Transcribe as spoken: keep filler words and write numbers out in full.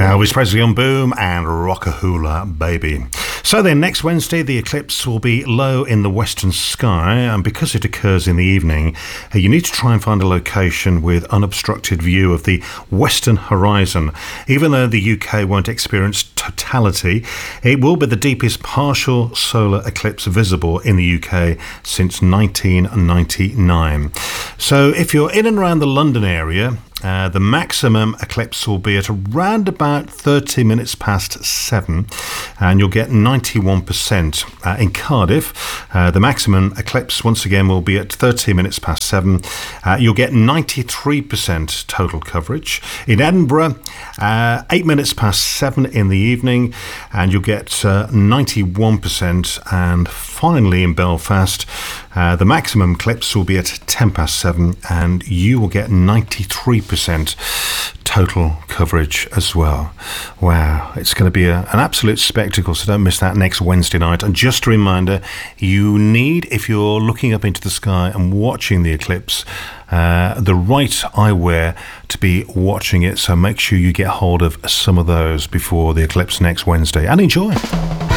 Elvis Presley on Boom and Rockahula Baby. So then, next Wednesday, the eclipse will be low in the western sky, and because it occurs in the evening, uh, you need to try and find a location with unobstructed view of the western horizon. Even though the U K won't experience totality, it will be the deepest partial solar eclipse visible in the U K since nineteen ninety-nine. So if you're in and around the London area, Uh, the maximum eclipse will be at around about thirty minutes past seven, and you'll get ninety-one percent. Uh, in Cardiff, uh, the maximum eclipse once again will be at thirty minutes past seven. Uh, you'll get ninety-three percent total coverage. In Edinburgh, uh, eight minutes past seven in the evening, and you'll get uh, ninety-one percent. And finally in Belfast, uh, the maximum eclipse will be at ten past seven, and you will get ninety-three percent total coverage as well. Wow, it's going to be a, an absolute spectacle, so don't miss that next Wednesday night. And just a reminder, you need, if you're looking up into the sky and watching the eclipse, uh, the right eyewear to be watching it, so make sure you get hold of some of those before the eclipse next Wednesday, and enjoy.